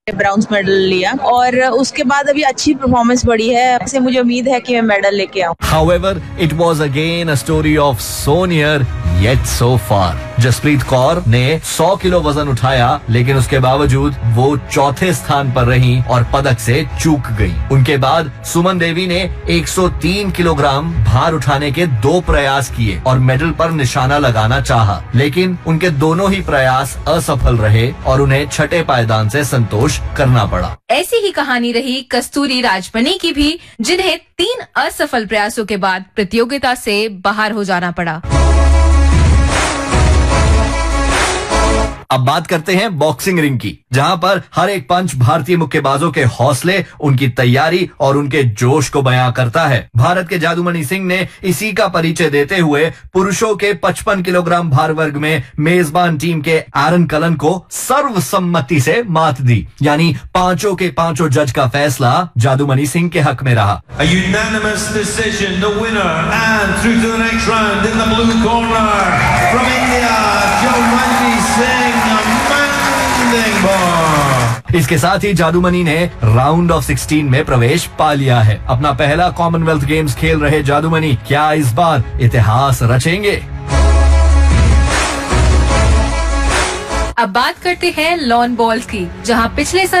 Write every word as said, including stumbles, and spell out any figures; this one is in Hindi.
ब्राउन्स मेडल लिया और उसके बाद अभी अच्छी परफॉर्मेंस बढ़ी है, ऐसे मुझे उम्मीद है कि मैं मेडल लेके आऊँ। However, it was again a story of so near yet so far. Jasprit Kaur ने सौ किलो वजन उठाया, लेकिन उसके बावजूद वो चौथे स्थान पर रही और पदक से चूक गई। उनके बाद सुमन देवी ने एक सौ तीन किलोग्राम भार उठाने के दो प्रयास किए और मेडल पर निशाना लगाना चाहा, लेकिन उनके दोनों ही प्रयास असफल रहे और उन्हें छठे पायदान से संतोष करना पड़ा। ऐसी ही कहानी रही कस्तूरी राजमनी की भी, जिन्हें तीन असफल प्रयासों के बाद प्रतियोगिता से बाहर हो जाना पड़ा। अब बात करते हैं बॉक्सिंग रिंग की, जहां पर हर एक पंच भारतीय मुक्केबाजों के हौसले, उनकी तैयारी और उनके जोश को बयां करता है। भारत के जादूमणि सिंह ने इसी का परिचय देते हुए पुरुषों के पचपन किलोग्राम भार वर्ग में मेजबान टीम के एरन कलन को सर्वसम्मति से मात दी, यानी पांचों के पांचों जज का फैसला जादूमणि सिंह के हक में रहा। A unanimous decision, the winner and through to the next round in the blue corner from India, Jadumanni Singh. इसके साथ ही जादूमणि ने राउंड ऑफ सिक्सटीन में प्रवेश पा लिया है। अपना पहला कॉमनवेल्थ गेम्स खेल रहे जादूमणि क्या इस बार इतिहास रचेंगे? अब बात करते हैं लॉन बॉल्स की, जहां पिछले